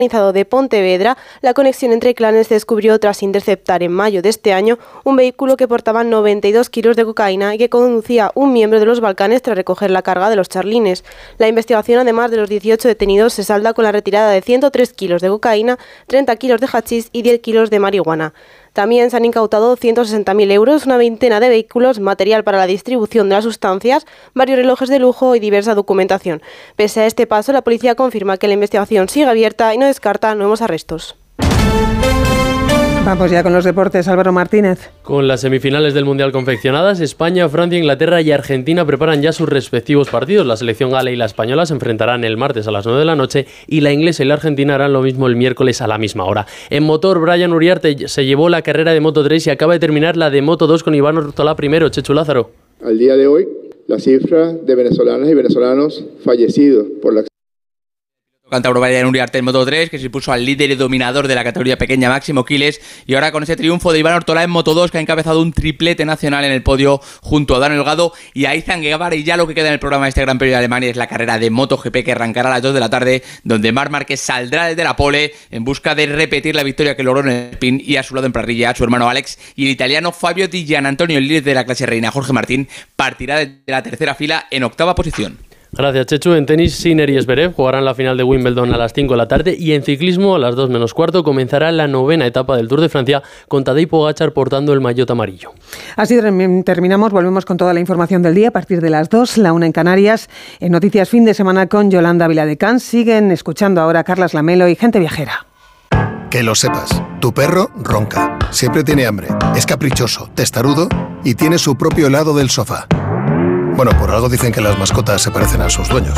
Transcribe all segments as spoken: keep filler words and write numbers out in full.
de Pontevedra, la conexión entre clanes se descubrió tras interceptar en mayo de este año un vehículo que portaba noventa y dos kilos de cocaína y que conducía un miembro de los Balcanes tras recoger la carga de los charlines. La investigación, además de los dieciocho detenidos, se salda con la retirada de ciento tres kilos de cocaína, treinta kilos de hachís y diez kilos de marihuana. También se han incautado ciento sesenta mil euros, una veintena de vehículos, material para la distribución de las sustancias, varios relojes de lujo y diversa documentación. Pese a este paso, la policía confirma que la investigación sigue abierta y no descarta nuevos arrestos. Vamos ya con los deportes, Álvaro Martínez. Con las semifinales del Mundial confeccionadas, España, Francia, Inglaterra y Argentina preparan ya sus respectivos partidos. La selección gala y la española se enfrentarán el martes a las nueve de la noche y la inglesa y la argentina harán lo mismo el miércoles a la misma hora. En motor, Brian Uriarte se llevó la carrera de Moto tres y acaba de terminar la de Moto dos con Iván Ortolá primero. Chechu Lázaro. Al día de hoy, la cifra de venezolanas y venezolanos fallecidos por la Cántabro Brian Uriarte en Moto tres, que se puso al líder y dominador de la categoría pequeña Máximo Quiles, y ahora con ese triunfo de Iván Ortolá en Moto dos, que ha encabezado un triplete nacional en el podio junto a Dan Elgado y a Izan Guevara. Y ya lo que queda en el programa de este Gran Premio de Alemania es la carrera de MotoGP, que arrancará a las dos de la tarde, donde Marc Márquez saldrá desde la pole en busca de repetir la victoria que logró en el Spin, y a su lado en parrilla a su hermano Alex y el italiano Fabio Di Gianantonio, el líder de la clase reina Jorge Martín, partirá desde la tercera fila en octava posición. Gracias, Chechu. En tenis, Sinner y Zverev jugarán la final de Wimbledon a las cinco de la tarde, y en ciclismo a las dos menos cuarto comenzará la novena etapa del Tour de Francia con Tadej Pogačar portando el maillot amarillo. Así terminamos, volvemos con toda la información del día a partir de las dos, la una en Canarias. En Noticias Fin de Semana con Yolanda Viladecans. Siguen escuchando ahora a Carlas Lamelo y Gente Viajera. Que lo sepas, tu perro ronca, siempre tiene hambre, es caprichoso, testarudo y tiene su propio lado del sofá. Bueno, por algo dicen que las mascotas se parecen a sus dueños.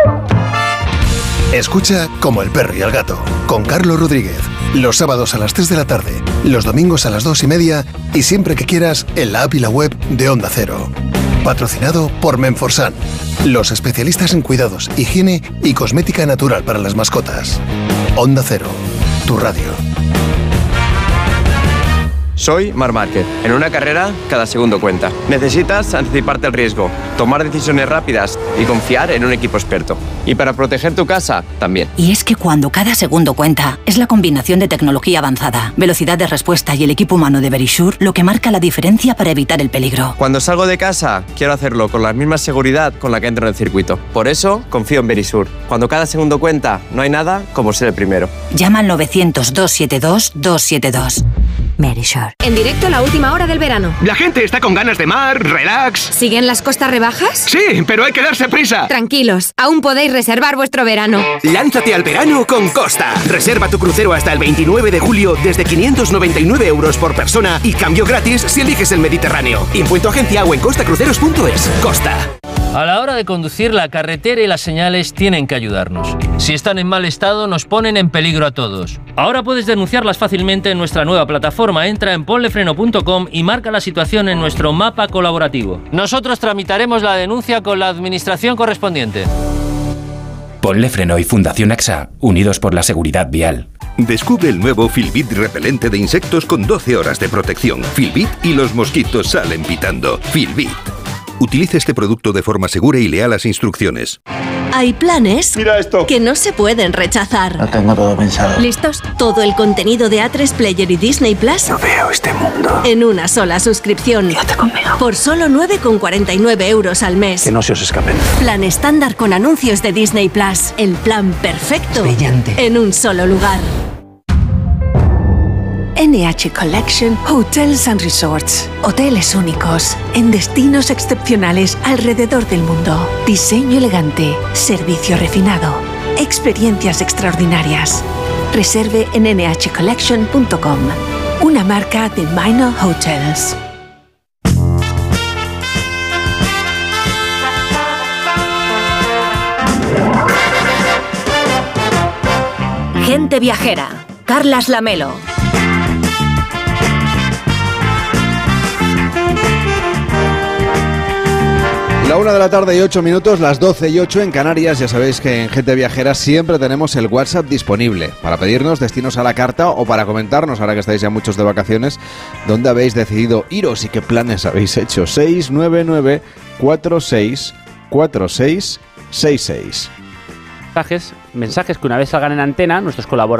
Escucha Como el perro y el gato, con Carlos Rodríguez. Los sábados a las tres de la tarde, los domingos a las dos y media y siempre que quieras en la app y la web de Onda Cero. Patrocinado por Menforsan, los especialistas en cuidados, higiene y cosmética natural para las mascotas. Onda Cero, tu radio. Soy Marc Márquez. En una carrera, cada segundo cuenta. Necesitas anticiparte al riesgo, tomar decisiones rápidas y confiar en un equipo experto. Y para proteger tu casa, también. Y es que cuando cada segundo cuenta, es la combinación de tecnología avanzada, velocidad de respuesta y el equipo humano de Verisure lo que marca la diferencia para evitar el peligro. Cuando salgo de casa, quiero hacerlo con la misma seguridad con la que entro en el circuito. Por eso, confío en Verisure. Cuando cada segundo cuenta, no hay nada como ser el primero. Llama al novecientos, doscientos setenta y dos, doscientos setenta y dos. Verisure. En directo, la última hora del verano. La gente está con ganas de mar, relax. ¿Siguen las costas rebajas? Sí, pero hay que darse prisa. Tranquilos, aún podéis reservar vuestro verano. Lánzate al verano con Costa. Reserva tu crucero hasta el veintinueve de julio desde quinientos noventa y nueve euros por persona y cambio gratis si eliges el Mediterráneo. Info agencia o en costacruceros punto es. Costa. A la hora de conducir, la carretera y las señales tienen que ayudarnos. Si están en mal estado, nos ponen en peligro a todos. Ahora puedes denunciarlas fácilmente en nuestra nueva plataforma. Entra en ponlefreno punto com y marca la situación en nuestro mapa colaborativo. Nosotros tramitaremos la denuncia con la administración correspondiente. Ponle Freno y Fundación AXA, unidos por la seguridad vial. Descubre el nuevo Filbit repelente de insectos con doce horas de protección. Filbit y los mosquitos salen pitando. Filbit. Utilice este producto de forma segura y lea las instrucciones. Hay planes Mira esto. que no se pueden rechazar. Lo tengo todo pensado. ¿Listos? Todo el contenido de A tres Player y Disney Plus. No veo este mundo. En una sola suscripción. Quédate conmigo. Por solo nueve con cuarenta y nueve euros al mes. Que no se os escapen. Plan estándar con anuncios de Disney Plus. El plan perfecto. Es brillante. En un solo lugar. N H Collection Hotels and Resorts. Hoteles únicos en destinos excepcionales alrededor del mundo. Diseño elegante, servicio refinado, experiencias extraordinarias. Reserve en ene hache collection punto com, una marca de Minor Hotels. Gente Viajera. Carlas Lamelo. La una de la tarde y ocho minutos, las doce y ocho en Canarias. Ya sabéis que en Gente Viajera siempre tenemos el WhatsApp disponible para pedirnos destinos a la carta o para comentarnos, ahora que estáis ya muchos de vacaciones, dónde habéis decidido iros y qué planes habéis hecho. seis nueve nueve, cuatro seis cuatro seis seis seis. mensajes, mensajes que una vez salgan en antena, nuestros colaboradores